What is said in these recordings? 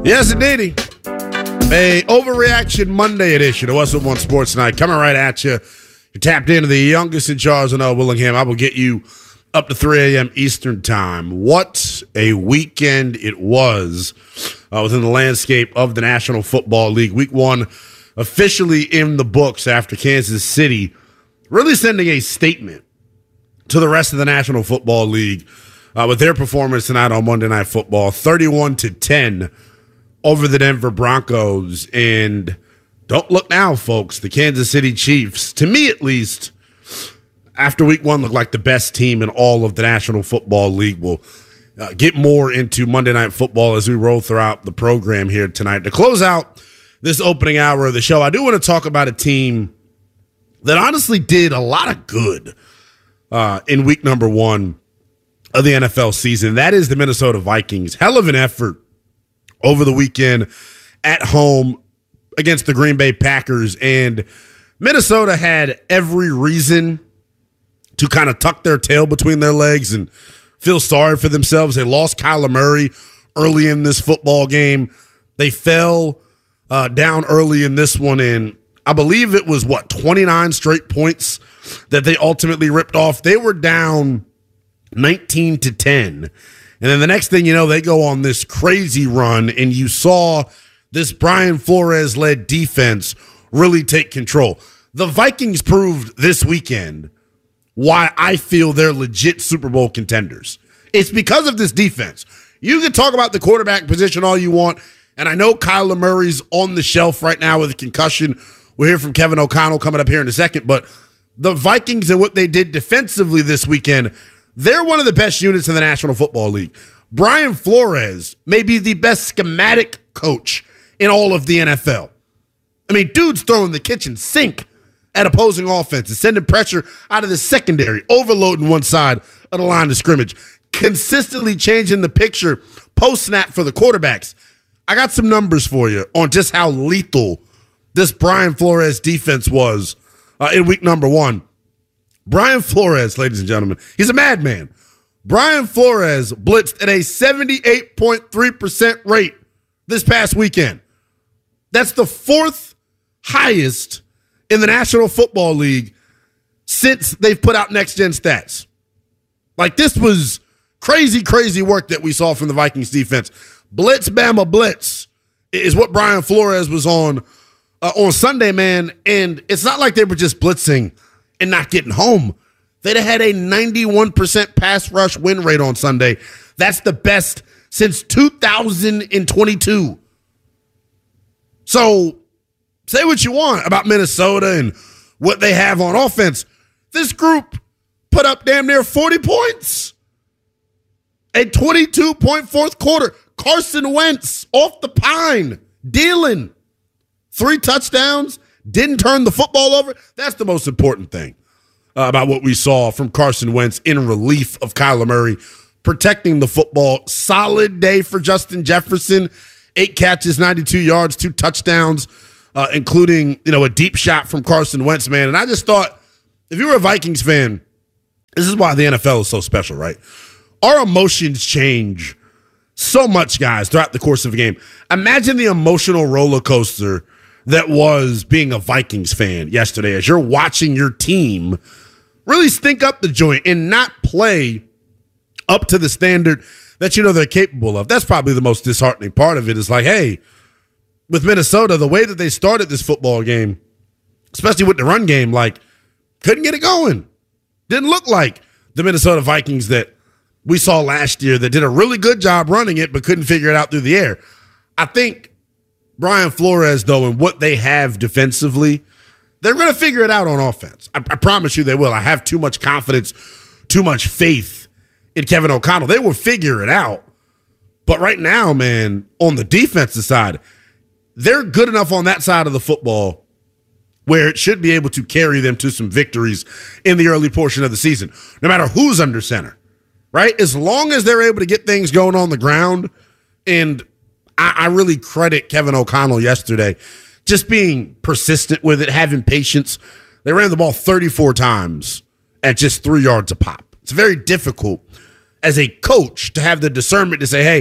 Yes, indeedy. A Overreaction Monday edition of Westwood One Sports Night coming right at you. You're tapped into the youngest in charge of Willingham. I will get you up to 3 a.m. Eastern time. What a weekend it was within the landscape of the National Football League. Week 1 officially in the books after Kansas City really sending a statement to the rest of the National Football League with their performance tonight on Monday Night Football, 31-10 over the Denver Broncos. And don't look now, folks, the Kansas City Chiefs, to me at least, after week 1, look like the best team in all of the National Football League. We'll get more into Monday Night Football as we roll throughout the program here tonight. To close out this opening hour of the show, I do want to talk about a team that honestly did a lot of good in week number 1 of the NFL season. That is the Minnesota Vikings. Hell of an effort over the weekend at home against the Green Bay Packers. And Minnesota had every reason to kind of tuck their tail between their legs and feel sorry for themselves. They lost Kyler Murray early in this football game. They fell down early in this one, and I believe it was, 29 straight points that they ultimately ripped off. They were down 19-10. And then the next thing you know, they go on this crazy run, and you saw this Brian Flores-led defense really take control. The Vikings proved this weekend why I feel they're legit Super Bowl contenders. It's because of this defense. You can talk about the quarterback position all you want, and I know Kyler Murray's on the shelf right now with a concussion. We'll hear from Kevin O'Connell coming up here in a second, but the Vikings and what they did defensively this weekend, they're one of the best units in the National Football League. Brian Flores may be the best schematic coach in all of the NFL. I mean, dude's throwing the kitchen sink at opposing offenses, sending pressure out of the secondary, overloading one side of the line of scrimmage, consistently changing the picture post-snap for the quarterbacks. I got some numbers for you on just how lethal this Brian Flores defense was in week number 1. Brian Flores, ladies and gentlemen, he's a madman. Brian Flores blitzed at a 78.3% rate this past weekend. That's the 4th highest in the National Football League since they've put out next-gen stats. Like, this was crazy, crazy work that we saw from the Vikings defense. Blitz, Bama, blitz is what Brian Flores was on Sunday, man. And it's not like they were just blitzing and not getting home. They'd have had a 91% pass rush win rate on Sunday. That's the best since 2022. So say what you want about Minnesota and what they have on offense. This group put up damn near 40 points. A 22-point fourth quarter. Carson Wentz off the pine, dealing 3 touchdowns, didn't turn the football over. That's the most important thing about what we saw from Carson Wentz in relief of Kyler Murray, protecting the football. Solid day for Justin Jefferson. 8 catches, 92 yards, 2 touchdowns, including a deep shot from Carson Wentz, man. And I just thought, if you were a Vikings fan, this is why the NFL is so special, right? Our emotions change so much, guys, throughout the course of a game. Imagine the emotional roller coaster that was being a Vikings fan yesterday as you're watching your team really stink up the joint and not play up to the standard that they're capable of. That's probably the most disheartening part of it, is like, hey, with Minnesota, the way that they started this football game, especially with the run game, like, couldn't get it going. Didn't look like the Minnesota Vikings that we saw last year that did a really good job running it but couldn't figure it out through the air. I think Brian Flores, though, and what they have defensively, they're going to figure it out on offense. I promise you they will. I have too much confidence, too much faith in Kevin O'Connell. They will figure it out. But right now, man, on the defensive side, they're good enough on that side of the football where it should be able to carry them to some victories in the early portion of the season, no matter who's under center, right? As long as they're able to get things going on the ground. And I really credit Kevin O'Connell yesterday just being persistent with it, having patience. They ran the ball 34 times at just 3 yards a pop. It's very difficult as a coach to have the discernment to say, hey,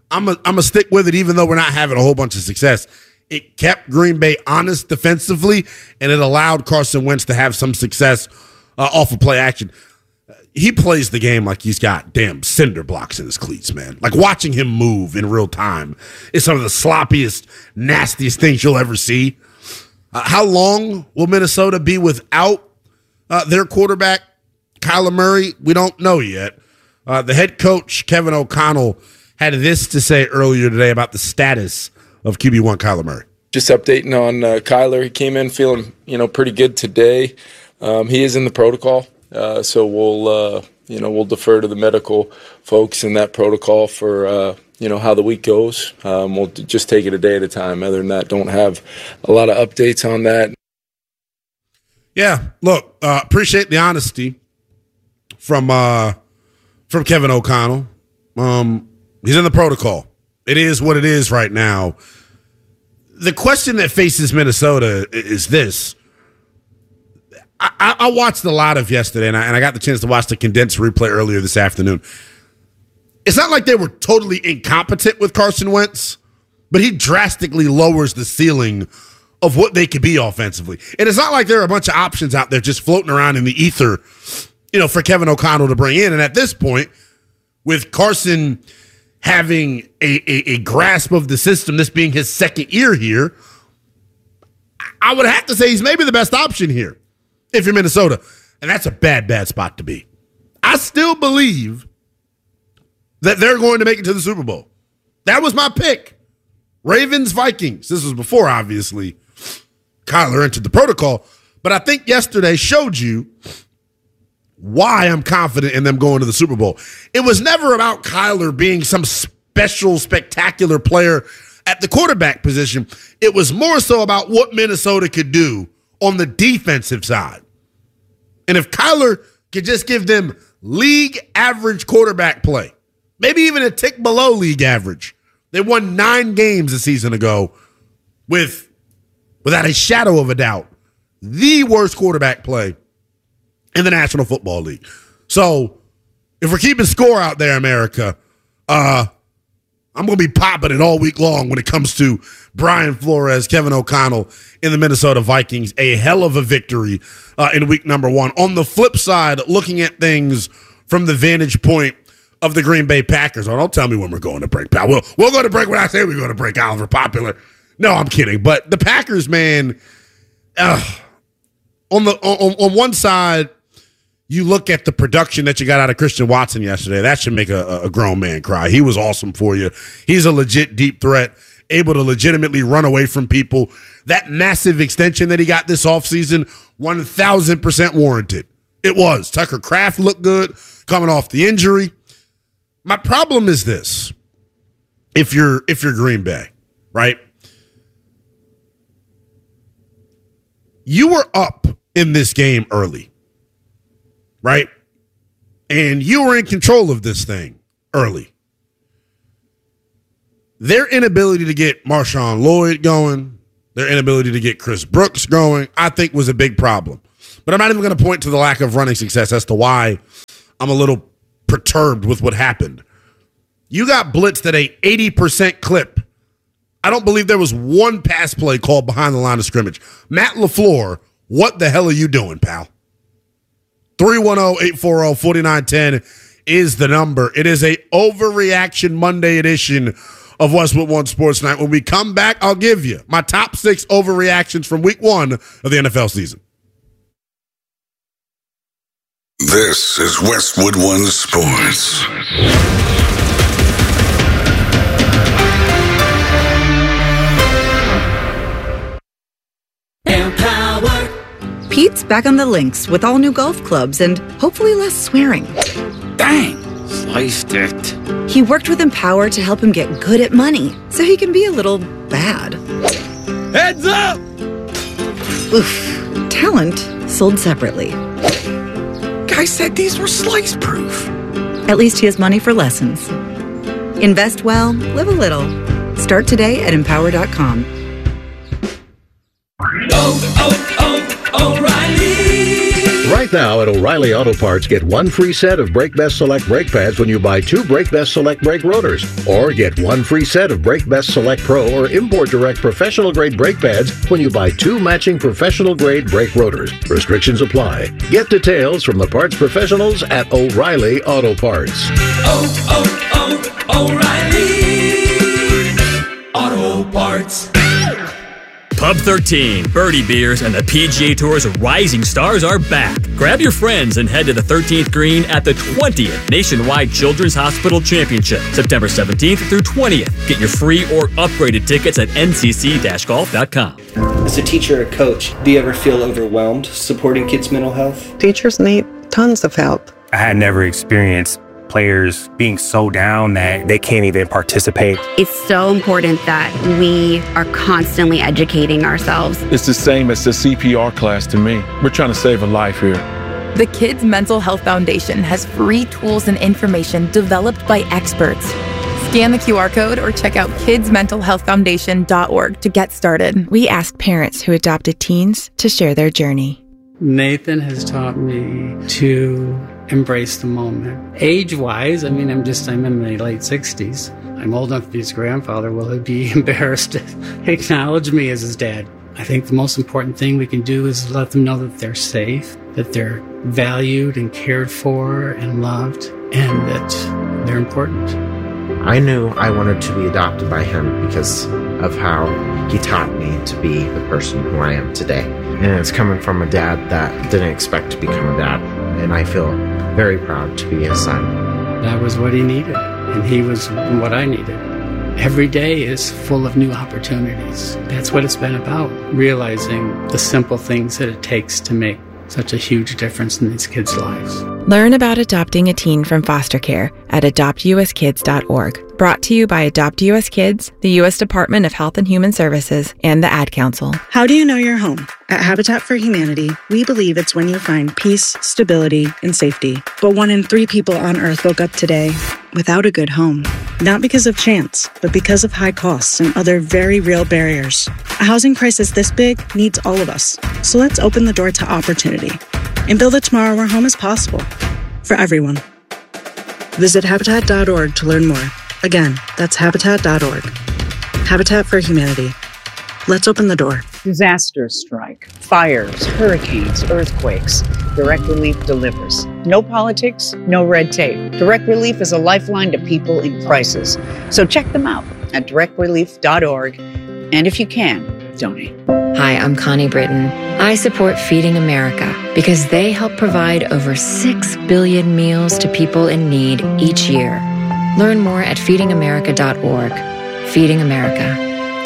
I'm a stick with it, even though we're not having a whole bunch of success. It kept Green Bay honest defensively, and it allowed Carson Wentz to have some success off of play action. He plays the game like he's got damn cinder blocks in his cleats, man. Like watching him move in real time is some of the sloppiest, nastiest things you'll ever see. How long will Minnesota be without their quarterback, Kyler Murray? We don't know yet. The head coach, Kevin O'Connell, had this to say earlier today about the status of QB1 Kyler Murray. Just updating on Kyler. He came in feeling, pretty good today. He is in the protocol, so we'll defer to the medical folks in that protocol for how the week goes. We'll just take it a day at a time. Other than that, don't have a lot of updates on that. Yeah, look, appreciate the honesty from Kevin O'Connell. He's in the protocol. It is what it is right now. The question that faces Minnesota is this. I watched a lot of yesterday, and I got the chance to watch the condensed replay earlier this afternoon. It's not like they were totally incompetent with Carson Wentz, but he drastically lowers the ceiling of what they could be offensively. And it's not like there are a bunch of options out there just floating around in the ether, for Kevin O'Connell to bring in. And at this point, with Carson having a grasp of the system, this being his second year here, I would have to say he's maybe the best option here if you're Minnesota. And that's a bad spot to be. I still believe that they're going to make it to the Super Bowl. That was my pick. Ravens, Vikings. This was before, obviously, Kyler entered the protocol. But I think yesterday showed you why I'm confident in them going to the Super Bowl. It was never about Kyler being some special, spectacular player at the quarterback position. It was more so about what Minnesota could do on the defensive side. And if Kyler could just give them league average quarterback play, maybe even a tick below league average. They won 9 games a season ago without a shadow of a doubt, the worst quarterback play in the National Football League. So if we're keeping score out there, America, I'm going to be popping it all week long when it comes to Brian Flores, Kevin O'Connell in the Minnesota Vikings. A hell of a victory in week number 1. On the flip side, looking at things from the vantage point of the Green Bay Packers. Oh, don't tell me when we're going to break, pal. We'll go to break when I say we're going to break, Oliver Popular. No, I'm kidding. But the Packers, man, on one side, you look at the production that you got out of Christian Watson yesterday. That should make a grown man cry. He was awesome for you. He's a legit deep threat, able to legitimately run away from people. That massive extension that he got this offseason, 1,000% warranted. It was. Tucker Kraft looked good coming off the injury. My problem is this. If you're Green Bay, right? You were up in this game early, right? And you were in control of this thing early. Their inability to get Marshawn Lloyd going, their inability to get Chris Brooks going, I think was a big problem. But I'm not even going to point to the lack of running success as to why I'm a little perturbed with what happened. You got blitzed at a 80% clip. I don't believe there was one pass play called behind the line of scrimmage. Matt LaFleur, what the hell are you doing, pal? 310-840-4910 is the number. It is a Overreaction Monday edition of Westwood One Sports Night. When we come back, I'll give you my top 6 overreactions from week 1 of the NFL season. This is Westwood One Sports. Empower. Pete's back on the links with all new golf clubs and hopefully less swearing. Dang, sliced it. He worked with Empower to help him get good at money so he can be a little bad. Heads up! Oof. Talent sold separately. Guy said these were slice proof. At least he has money for lessons. Invest well, live a little. Start today at Empower.com. O'Reilly Right now at O'Reilly Auto Parts, get one free set of Brake Best Select brake pads when you buy 2 Brake Best Select brake rotors. Or get one free set of Brake Best Select Pro or Import Direct professional grade brake pads when you buy 2 matching professional grade brake rotors. Restrictions apply. Get details from the parts professionals at O'Reilly Auto Parts. O'Reilly Auto Parts. Pub 13, Birdie Beers, and the PGA Tour's rising stars are back. Grab your friends and head to the 13th green at the 20th Nationwide Children's Hospital Championship, September 17th through 20th. Get your free or upgraded tickets at ncc-golf.com. As a teacher or coach, do you ever feel overwhelmed supporting kids' mental health? Teachers need tons of help. I had never experienced players being so down that they can't even participate. It's so important that we are constantly educating ourselves. It's the same as the CPR class to me. We're trying to save a life here. The Kids Mental Health Foundation has free tools and information developed by experts. Scan the QR code or check out kidsmentalhealthfoundation.org to get started. We asked parents who adopted teens to share their journey. Nathan has taught me to embrace the moment. Age-wise, I'm in my late 60s. I'm old enough to be his grandfather. Will he be embarrassed to acknowledge me as his dad? I think the most important thing we can do is let them know that they're safe, that they're valued and cared for and loved, and that they're important. I knew I wanted to be adopted by him because of how he taught me to be the person who I am today. And it's coming from a dad that didn't expect to become a dad. And I feel very proud to be his son. That was what he needed, and he was what I needed. Every day is full of new opportunities. That's what it's been about, realizing the simple things that it takes to make such a huge difference in these kids' lives. Learn about adopting a teen from foster care at adoptuskids.org. Brought to you by Adopt US Kids, the U.S. Department of Health and Human Services, and the Ad Council. How do you know you're home? At Habitat for Humanity, we believe it's when you find peace, stability, and safety. But 1 in 3 people on Earth woke up today without a good home. Not because of chance, but because of high costs and other very real barriers. A housing crisis this big needs all of us. So let's open the door to opportunity and build a tomorrow where home is possible for everyone. Visit Habitat.org to learn more. Again, that's Habitat.org. Habitat for Humanity. Let's open the door. Disasters strike, fires, hurricanes, earthquakes. Direct Relief delivers. No politics, no red tape. Direct Relief is a lifeline to people in crisis. So check them out at directrelief.org. And if you can, donate. Hi, I'm Connie Britton. I support Feeding America because they help provide over 6 billion meals to people in need each year. Learn more at feedingamerica.org. Feeding America.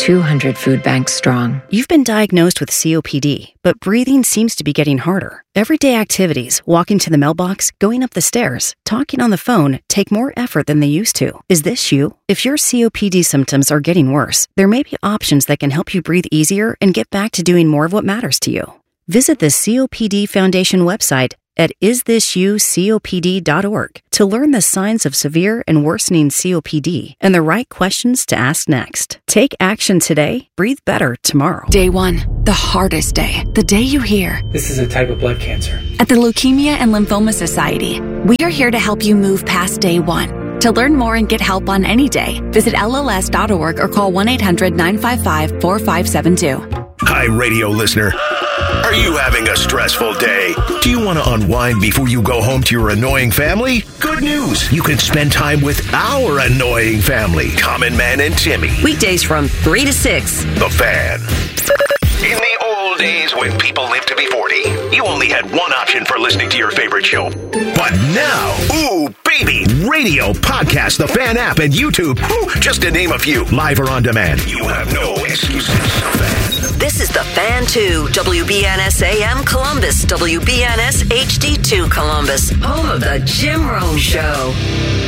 200 food banks strong. You've been diagnosed with COPD, but breathing seems to be getting harder. Everyday activities, walking to the mailbox, going up the stairs, talking on the phone, take more effort than they used to. Is this you? If your COPD symptoms are getting worse, there may be options that can help you breathe easier and get back to doing more of what matters to you. Visit the COPD Foundation website at isthisyoucopd.org to learn the signs of severe and worsening COPD and the right questions to ask next. Take action today, breathe better tomorrow. Day 1, the hardest day. The day you hear, "This is a type of blood cancer." At the Leukemia and Lymphoma Society, we are here to help you move past day 1. To learn more and get help on any day, visit LLS.org or call 1-800-955-4572. Hi, radio listener. Are you having a stressful day? Do you want to unwind before you go home to your annoying family? Good news. You can spend time with our annoying family, Common Man and Timmy. Weekdays from 3 to 6. The Fan. In the old days when people lived to be 40, you only had one option for listening to your favorite show. But now, ooh, baby, radio, podcast, the Fan app, and YouTube, just to name a few, live or on demand. You have no excuses, Fan. This is the Fan 2, WBNS AM Columbus, WBNS HD2 Columbus, home of the Jim Rome Show.